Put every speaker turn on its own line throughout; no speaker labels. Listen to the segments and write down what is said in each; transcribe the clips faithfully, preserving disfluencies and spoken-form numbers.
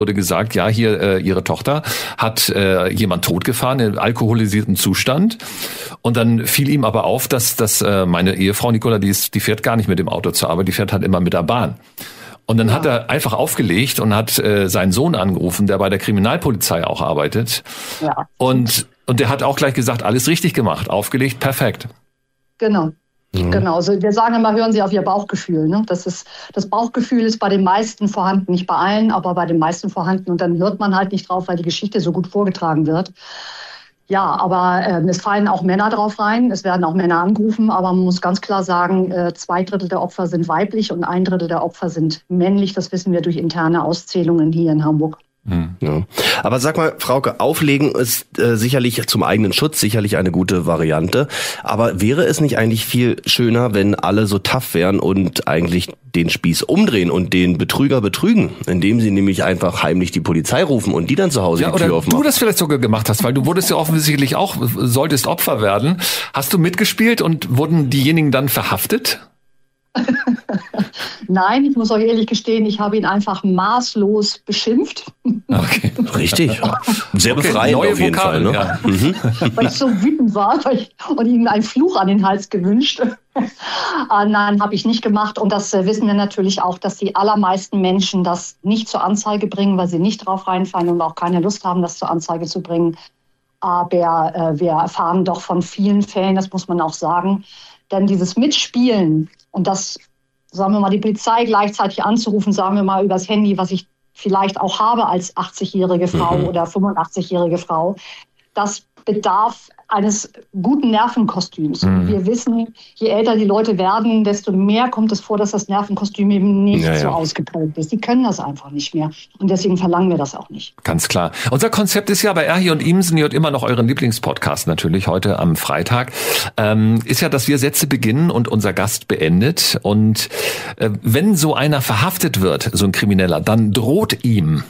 wurde gesagt, ja, hier äh, ihre Tochter hat äh, jemand totgefahren in alkoholisiertem Zustand. Und dann fiel ihm aber auf, dass, dass äh, meine Ehefrau Nicola, die, ist, die fährt gar nicht mit dem Auto zur Arbeit, die fährt halt immer mit der Bahn. Und dann ja. hat er einfach aufgelegt und hat äh, seinen Sohn angerufen, der bei der Kriminalpolizei auch arbeitet. Ja. Und, und der hat auch gleich gesagt, alles richtig gemacht, aufgelegt, perfekt.
Genau. Mhm. Genau, also wir sagen immer, hören Sie auf Ihr Bauchgefühl. Ne? Das ist, das Bauchgefühl ist bei den meisten vorhanden, nicht bei allen, aber bei den meisten vorhanden. Und dann hört man halt nicht drauf, weil die Geschichte so gut vorgetragen wird. Ja, aber äh, es fallen auch Männer drauf rein, es werden auch Männer angerufen, aber man muss ganz klar sagen, äh, zwei Drittel der Opfer sind weiblich und ein Drittel der Opfer sind männlich. Das wissen wir durch interne Auszählungen hier in Hamburg.
Ja. Aber sag mal, Frauke, auflegen ist äh, sicherlich zum eigenen Schutz sicherlich eine gute Variante. Aber wäre es nicht eigentlich viel schöner, wenn alle so tough wären und eigentlich den Spieß umdrehen und den Betrüger betrügen, indem sie nämlich einfach heimlich die Polizei rufen und die dann zu Hause ja, die Tür
oder
aufmachen?
Du das vielleicht sogar gemacht hast, weil du wurdest ja offensichtlich auch, solltest Opfer werden. Hast du mitgespielt und wurden diejenigen dann verhaftet?
Nein, ich muss euch ehrlich gestehen, ich habe ihn einfach maßlos beschimpft.
Okay, richtig. Sehr okay. befreiend Neue auf jeden Vokabel, Fall. Ne? Ja. Mhm.
Weil ich so wütend war weil ich, und ihm einen Fluch an den Hals gewünscht. ah, nein, habe ich nicht gemacht. Und das äh, wissen wir natürlich auch, dass die allermeisten Menschen das nicht zur Anzeige bringen, weil sie nicht drauf reinfallen und auch keine Lust haben, das zur Anzeige zu bringen. Aber äh, wir erfahren doch von vielen Fällen, das muss man auch sagen. Denn dieses Mitspielen und das, sagen wir mal, die Polizei gleichzeitig anzurufen, sagen wir mal übers Handy, was ich vielleicht auch habe als achtzigjährige Frau mhm. oder fünfundachtzigjährige Frau, das bedarf eines guten Nervenkostüms. Mhm. Wir wissen, je älter die Leute werden, desto mehr kommt es vor, dass das Nervenkostüm eben nicht ja, ja. so ausgeprägt ist. Die können das einfach nicht mehr. Und deswegen verlangen wir das auch nicht.
Ganz klar. Unser Konzept ist ja bei Erhi und Imsen, ihr hört immer noch euren Lieblingspodcast natürlich, heute am Freitag, ähm, ist ja, dass wir Sätze beginnen und unser Gast beendet. Und äh, wenn so einer verhaftet wird, so ein Krimineller, dann droht ihm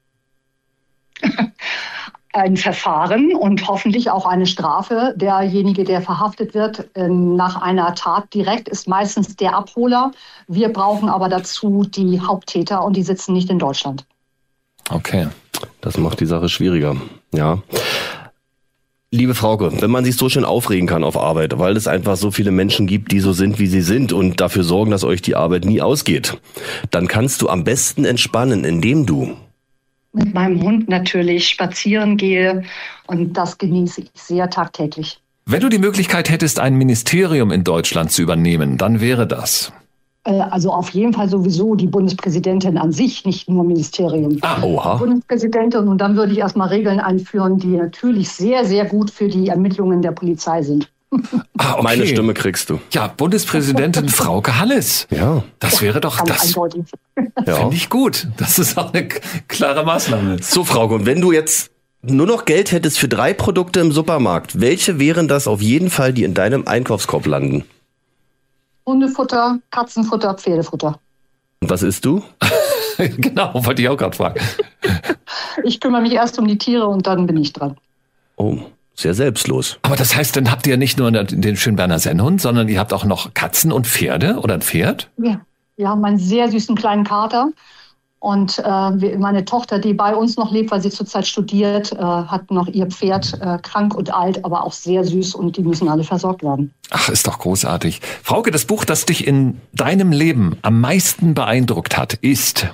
ein Verfahren und hoffentlich auch eine Strafe. Derjenige, der verhaftet wird nach einer Tat direkt, ist meistens der Abholer. Wir brauchen aber dazu die Haupttäter und die sitzen nicht in Deutschland.
Okay, das macht die Sache schwieriger. Ja. Liebe Frauke, wenn man sich so schön aufregen kann auf Arbeit, weil es einfach so viele Menschen gibt, die so sind, wie sie sind und dafür sorgen, dass euch die Arbeit nie ausgeht, dann kannst du am besten entspannen, indem du
mit meinem Hund natürlich spazieren gehe und das genieße ich sehr tagtäglich.
Wenn du die Möglichkeit hättest, ein Ministerium in Deutschland zu übernehmen, dann wäre das?
Also auf jeden Fall sowieso die Bundespräsidentin an sich, nicht nur Ministerium.
Ah, oha.
Bundespräsidentin und dann würde ich erstmal Regeln einführen, die natürlich sehr, sehr gut für die Ermittlungen der Polizei sind.
Ah, okay. Meine Stimme kriegst du.
Ja, Bundespräsidentin Frauke Halles.
Ja.
Das wäre doch, das ja. finde ich gut. Das ist auch eine klare Maßnahme.
So, Frauke, und wenn du jetzt nur noch Geld hättest für drei Produkte im Supermarkt, welche wären das auf jeden Fall, die in deinem Einkaufskorb landen?
Hundefutter, Katzenfutter, Pferdefutter.
Und was isst du?
Genau, wollte ich auch gerade fragen.
Ich kümmere mich erst um die Tiere und dann bin ich dran.
Oh. Sehr selbstlos.
Aber das heißt, dann habt ihr nicht nur den Schönberner Sennhund, sondern ihr habt auch noch Katzen und Pferde oder ein Pferd?
Ja, wir haben einen sehr süßen kleinen Kater. Und äh, meine Tochter, die bei uns noch lebt, weil sie zurzeit studiert, äh, hat noch ihr Pferd, äh, krank und alt, aber auch sehr süß und die müssen alle versorgt werden.
Ach, ist doch großartig. Frauke, das Buch, das dich in deinem Leben am meisten beeindruckt hat, ist?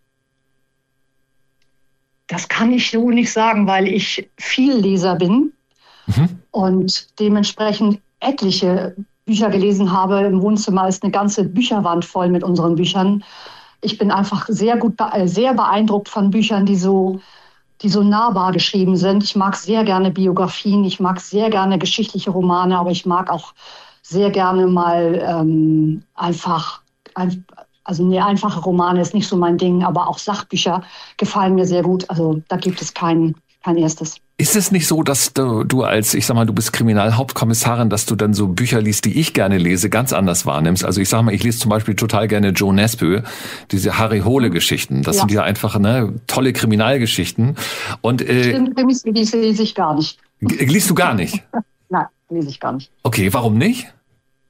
Das kann ich so nicht sagen, weil ich viel Leser bin. Mhm. Und dementsprechend etliche Bücher gelesen habe. Im Wohnzimmer ist eine ganze Bücherwand voll mit unseren Büchern. Ich bin einfach sehr gut, sehr beeindruckt von Büchern, die so, die so nahbar geschrieben sind. Ich mag sehr gerne Biografien, ich mag sehr gerne geschichtliche Romane, aber ich mag auch sehr gerne mal ähm, einfach, ein, also nee, einfache Romane ist nicht so mein Ding, aber auch Sachbücher gefallen mir sehr gut. Also da gibt es kein, kein erstes.
Ist es nicht so, dass du, du als, ich sag mal, du bist Kriminalhauptkommissarin, dass du dann so Bücher liest, die ich gerne lese, ganz anders wahrnimmst? Also ich sag mal, ich lese zum Beispiel total gerne Joe Nesbø, diese Harry-Hole-Geschichten. Das ja. sind ja einfach ne, tolle Kriminalgeschichten. Und äh,
Stimmt, Krimis lese ich gar nicht.
Liest du gar nicht?
Nein, lese ich gar nicht.
Okay, warum nicht?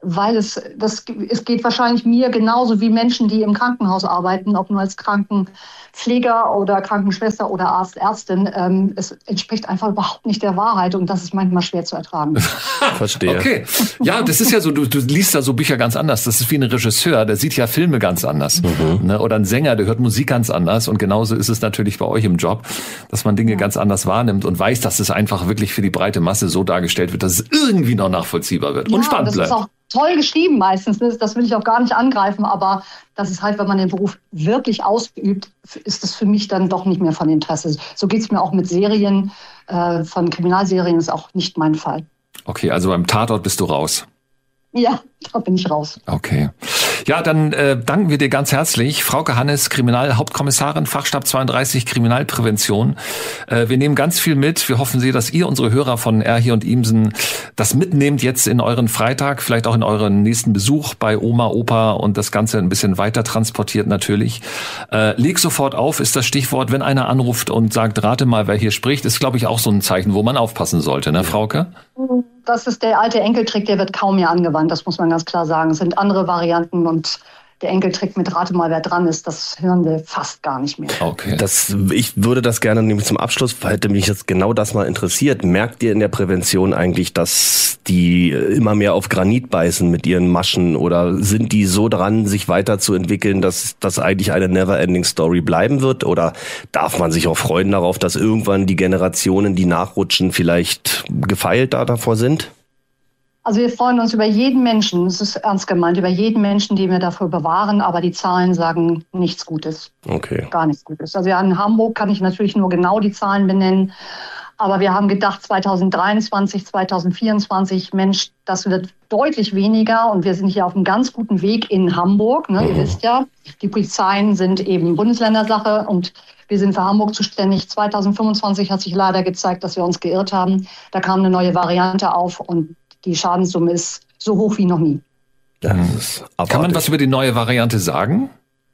weil es, das, es geht wahrscheinlich mir genauso wie Menschen, die im Krankenhaus arbeiten, ob nur als Krankenpfleger oder Krankenschwester oder Arzt, Ärztin. Ähm, es entspricht einfach überhaupt nicht der Wahrheit und das ist manchmal schwer zu ertragen.
Verstehe.
Okay. Ja, das ist ja so, du, du liest da so Bücher ganz anders. Das ist wie ein Regisseur, der sieht ja Filme ganz anders. Mhm. Ne? Oder ein Sänger, der hört Musik ganz anders. Und genauso ist es natürlich bei euch im Job, dass man Dinge ja. ganz anders wahrnimmt und weiß, dass es einfach wirklich für die breite Masse so dargestellt wird, dass es irgendwie noch nachvollziehbar wird
ja,
und spannend
das
bleibt.
Ist auch toll geschrieben meistens, das will ich auch gar nicht angreifen, aber das ist halt, wenn man den Beruf wirklich ausübt, ist das für mich dann doch nicht mehr von Interesse. So geht es mir auch mit Serien, äh, von Kriminalserien ist auch nicht mein Fall.
Okay, also beim Tatort bist du raus.
Ja, da bin ich raus.
Okay. Ja, dann äh, danken wir dir ganz herzlich. Frauke Hannes, Kriminalhauptkommissarin, Fachstab zweiunddreißig, Kriminalprävention. Äh, wir nehmen ganz viel mit. Wir hoffen sehr, dass ihr, unsere Hörer von R hier und Imsen, das mitnehmt jetzt in euren Freitag, vielleicht auch in euren nächsten Besuch bei Oma, Opa und das Ganze ein bisschen weiter transportiert natürlich. Äh, leg sofort auf, ist das Stichwort. Wenn einer anruft und sagt, rate mal, wer hier spricht, ist, glaube ich, auch so ein Zeichen, wo man aufpassen sollte, ne, Frauke?
Das ist der alte Enkeltrick, der wird kaum mehr angewandt, das muss man ganz klar sagen. Es sind andere Varianten und der Enkeltrick mit Rate mal, wer dran ist, das hören wir fast gar nicht mehr.
Okay. Das, ich würde das gerne nämlich zum Abschluss, hätte mich jetzt genau das mal interessiert. Merkt ihr in der Prävention eigentlich, dass die immer mehr auf Granit beißen mit ihren Maschen oder sind die so dran, sich weiterzuentwickeln, dass das eigentlich eine Never-Ending Story bleiben wird? Oder darf man sich auch freuen darauf, dass irgendwann die Generationen, die nachrutschen, vielleicht gefeilt da davor sind?
Also wir freuen uns über jeden Menschen, das ist ernst gemeint, über jeden Menschen, den wir dafür bewahren, aber die Zahlen sagen nichts Gutes.
Okay.
Gar nichts Gutes. Also ja, in Hamburg kann ich natürlich nur genau die Zahlen benennen, aber wir haben gedacht zweitausenddreiundzwanzig, zweitausendvierundzwanzig, Mensch, das wird deutlich weniger und wir sind hier auf einem ganz guten Weg in Hamburg. Ne? Mhm. Ihr wisst ja, die Polizeien sind eben Bundesländersache und wir sind für Hamburg zuständig. zweitausendfünfundzwanzig hat sich leider gezeigt, dass wir uns geirrt haben. Da kam eine neue Variante auf und die Schadenssumme ist so hoch wie noch nie.
Das ist Kann man was über die neue Variante sagen?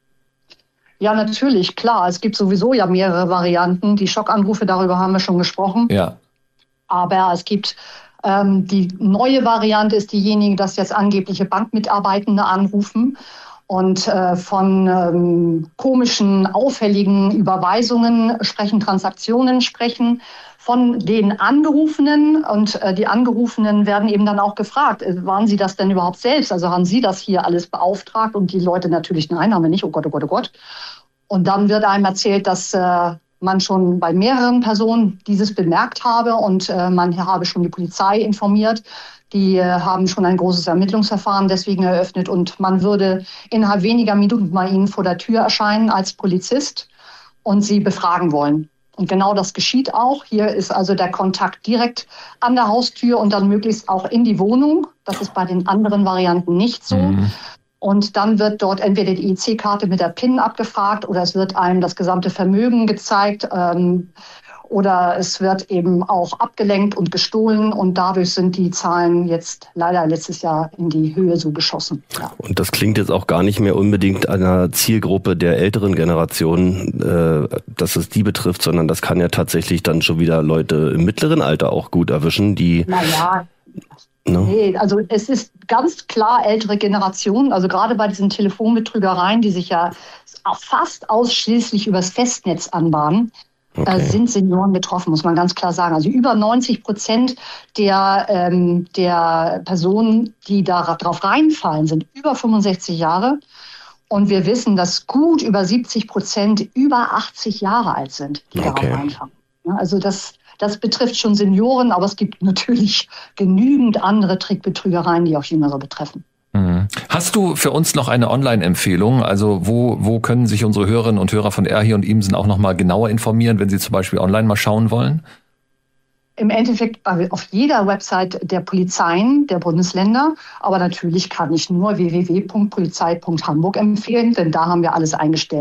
Ja, natürlich, klar. Es gibt sowieso ja mehrere Varianten. Die Schockanrufe, darüber haben wir schon gesprochen.
Ja.
Aber es gibt ähm, die neue Variante ist diejenige, dass jetzt angebliche Bankmitarbeitende anrufen und äh, von ähm, komischen, auffälligen Überweisungen sprechen, Transaktionen sprechen. Von den Angerufenen und äh, die Angerufenen werden eben dann auch gefragt, äh, waren Sie das denn überhaupt selbst? Also haben Sie das hier alles beauftragt? Und die Leute natürlich, nein, haben wir nicht, oh Gott, oh Gott, oh Gott. Und dann wird einem erzählt, dass äh, man schon bei mehreren Personen dieses bemerkt habe und äh, man habe schon die Polizei informiert. Die äh, haben schon ein großes Ermittlungsverfahren deswegen eröffnet und man würde innerhalb weniger Minuten bei Ihnen vor der Tür erscheinen als Polizist und Sie befragen wollen. Und genau das geschieht auch. Hier ist also der Kontakt direkt an der Haustür und dann möglichst auch in die Wohnung. Das ist bei den anderen Varianten nicht so. Mhm. Und dann wird dort entweder die I C-Karte mit der PIN abgefragt oder es wird einem das gesamte Vermögen gezeigt. Ähm, oder es wird eben auch abgelenkt und gestohlen und dadurch sind die Zahlen jetzt leider letztes Jahr in die Höhe so geschossen. Ja.
Und das klingt jetzt auch gar nicht mehr unbedingt einer Zielgruppe der älteren Generation, äh, dass es die betrifft, sondern das kann ja tatsächlich dann schon wieder Leute im mittleren Alter auch gut erwischen, die...
Naja, no? nee, also es ist ganz klar ältere Generation, also gerade bei diesen Telefonbetrügereien, die sich ja fast ausschließlich übers Festnetz anbahnen, Okay. sind Senioren betroffen, muss man ganz klar sagen. Also über neunzig Prozent der, ähm, der Personen, die da drauf reinfallen, sind über fünfundsechzig Jahre. Und wir wissen, dass gut über siebzig Prozent über achtzig Jahre alt sind, die okay. darauf reinfallen. Also das, das betrifft schon Senioren, aber es gibt natürlich genügend andere Trickbetrügereien, die auch Jüngere betreffen.
Hast du für uns noch eine Online-Empfehlung? Also wo, wo können sich unsere Hörerinnen und Hörer von R hier und Imsen auch noch mal genauer informieren, wenn sie zum Beispiel online mal schauen wollen?
Im Endeffekt auf jeder Website der Polizeien der Bundesländer. Aber natürlich kann ich nur w w w punkt polizei punkt hamburg empfehlen, denn da haben wir alles eingestellt.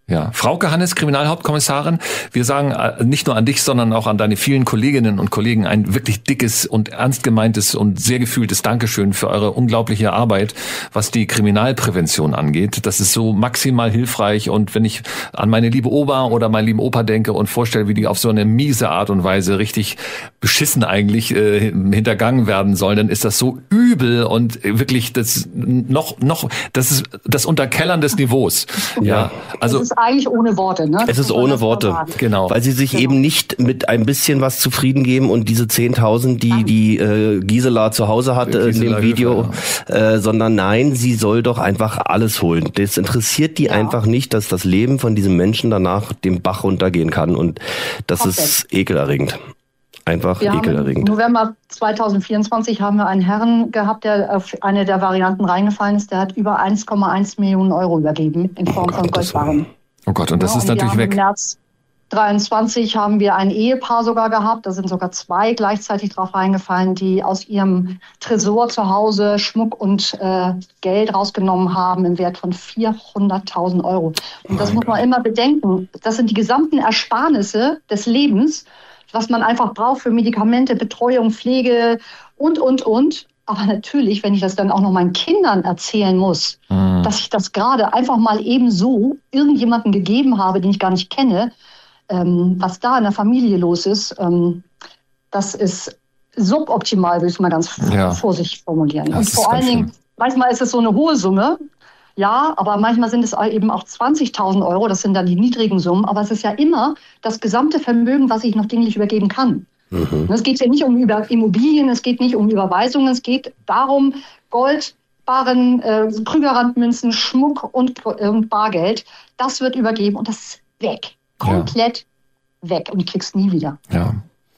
Ja, Frauke Hannes, Kriminalhauptkommissarin, wir sagen nicht nur an dich, sondern auch an deine vielen Kolleginnen und Kollegen ein wirklich dickes und ernst gemeintes und sehr gefühltes Dankeschön für eure unglaubliche Arbeit, was die Kriminalprävention angeht. Das ist so maximal hilfreich, und wenn ich an meine liebe Oma oder meinen lieben Opa denke und vorstelle, wie die auf so eine miese Art und Weise richtig beschissen eigentlich äh, hintergangen werden sollen, dann ist das so übel und wirklich das noch noch das ist das Unterkellern des Niveaus. Ja, also
eigentlich ohne Worte, ne?
Es ist ohne Worte, genau. Weil sie sich genau. eben nicht mit ein bisschen was zufrieden geben und diese zehntausend, die die äh, Gisela zu Hause hatte in dem Video, äh, sondern nein, sie soll doch einfach alles holen. Das interessiert die ja. einfach nicht, dass das Leben von diesem Menschen danach dem Bach runtergehen kann, und das Perfekt. ist ekelerregend. Einfach wir ekelerregend.
Im November zwanzig vierundzwanzig haben wir einen Herrn gehabt, der auf eine der Varianten reingefallen ist. Der hat über eins Komma eins Millionen Euro übergeben in Form oh Gott, von Goldbarren.
Oh Gott, und das ja, ist und natürlich weg.
Im März dreiundzwanzig haben wir ein Ehepaar sogar gehabt, da sind sogar zwei gleichzeitig drauf reingefallen, die aus ihrem Tresor zu Hause Schmuck und äh, Geld rausgenommen haben im Wert von vierhunderttausend Euro. Und das oh muss man Gott. immer bedenken. Das sind die gesamten Ersparnisse des Lebens, was man einfach braucht für Medikamente, Betreuung, Pflege und, und, und. Aber natürlich, wenn ich das dann auch noch meinen Kindern erzählen muss, mhm. dass ich das gerade einfach mal eben so irgendjemandem gegeben habe, den ich gar nicht kenne, ähm, was da in der Familie los ist, ähm, das ist suboptimal, will ich mal ganz ja. vorsichtig formulieren. Ja, und vor allen Dingen, manchmal ist es so eine hohe Summe, ja, aber manchmal sind es eben auch zwanzigtausend Euro, das sind dann die niedrigen Summen, aber es ist ja immer das gesamte Vermögen, was ich noch dinglich übergeben kann. Mhm. Es geht ja nicht um über Immobilien, es geht nicht um Überweisungen, es geht darum, Gold, Barren, äh, Krügerrandmünzen, Schmuck und, und Bargeld, das wird übergeben und das ist weg. Komplett ja. weg und kriegst nie wieder.
Ja.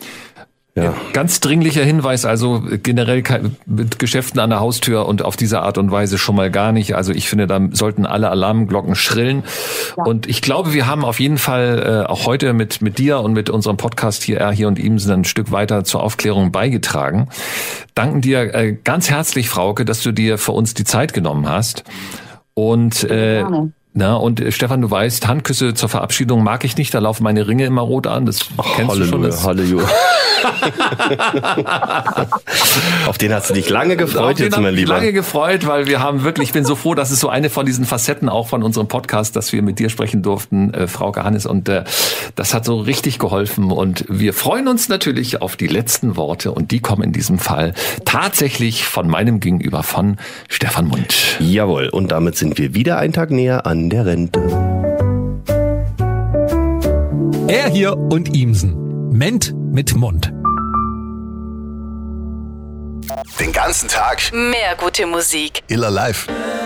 Ja. Ganz dringlicher Hinweis, also generell mit Geschäften an der Haustür und auf diese Art und Weise schon mal gar nicht. Also ich finde, da sollten alle Alarmglocken schrillen. Ja. Und ich glaube, wir haben auf jeden Fall äh, auch heute mit mit dir und mit unserem Podcast hier, R hier und Ihmsen, ein Stück weiter zur Aufklärung beigetragen. Danken dir äh, ganz herzlich, Frauke, dass du dir für uns die Zeit genommen hast. Und äh, Gerne. Na, und äh, Stefan, du weißt, Handküsse zur Verabschiedung mag ich nicht, da laufen meine Ringe immer rot an, das oh, kennst Halleluja, du schon. Das Halleluja.
Auf den hast du dich lange gefreut, Auf jetzt, mein Lieber.
lange gefreut, weil wir haben wirklich, ich bin so froh, das ist so eine von diesen Facetten auch von unserem Podcast, dass wir mit dir sprechen durften, äh, Frauke Hannes, und äh, das hat so richtig geholfen, und wir freuen uns natürlich auf die letzten Worte, und die kommen in diesem Fall tatsächlich von meinem Gegenüber, von Stefan Mund.
Jawohl, und damit sind wir wieder einen Tag näher an der Rente.
Er hier und Ihmsen. Ment mit Mund.
Den ganzen Tag
mehr gute Musik.
Iller live.